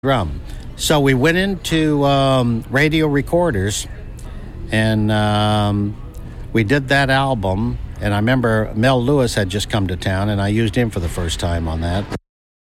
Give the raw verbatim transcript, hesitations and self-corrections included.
drum. So we went into um, Radio Recorders, and um, we did that album. And I remember Mel Lewis had just come to town, and I used him for the first time on that.